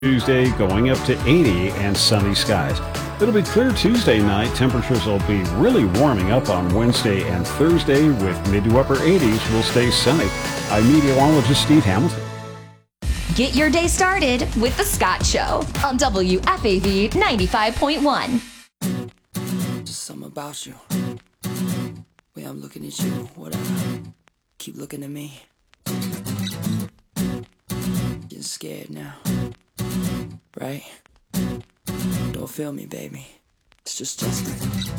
Tuesday going up to 80 and sunny skies. It'll be clear Tuesday night. Temperatures will be really warming up on Wednesday and Thursday with mid to upper 80s. Will stay sunny. I'm meteorologist Steve Hamilton. Get your day started with The Scott Show on WFAV 95.1. Just something about you. Way I'm looking at you, whatever. Keep looking at me. Getting scared now. Right? Don't feel me, baby. It's just Justin.